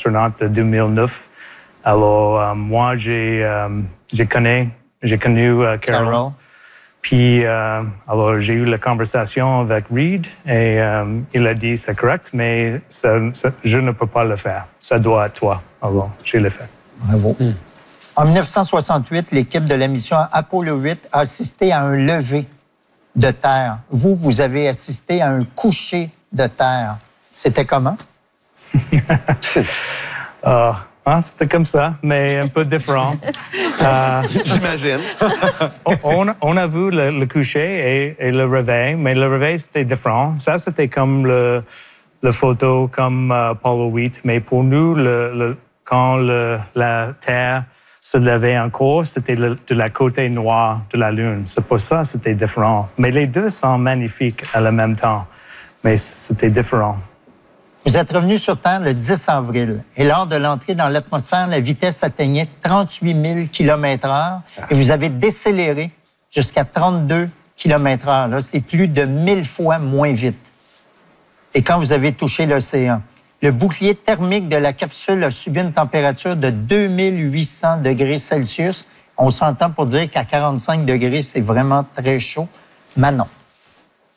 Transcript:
astronaute de 2009. Alors, moi, j'ai connu Carol. Puis, alors, j'ai eu la conversation avec Reed et il a dit, c'est correct, mais je ne peux pas le faire. Ça doit être toi. Alors, je l'ai fait. Bravo. En 1968, l'équipe de la mission Apollo 8 a assisté à un lever de Terre. Vous avez assisté à un coucher de Terre. C'était comment? C'était comme ça, mais un peu différent. J'imagine. On a vu le coucher et le réveil, mais le réveil, c'était différent. Ça, c'était comme la photo, comme Apollo 8. Mais pour nous, quand la Terre se levait encore, c'était de la côté noire de la Lune. C'est pour ça que c'était différent. Mais les deux sont magnifiques à la même temps. Mais c'était différent. Vous êtes revenu sur Terre le 10 avril et lors de l'entrée dans l'atmosphère, la vitesse atteignait 38 000 km/h et vous avez décéléré jusqu'à 32 km/h. Là, c'est plus de 1000 fois moins vite. Et quand vous avez touché l'océan, le bouclier thermique de la capsule a subi une température de 2800 degrés Celsius. On s'entend pour dire qu'à 45 degrés, c'est vraiment très chaud. Manon.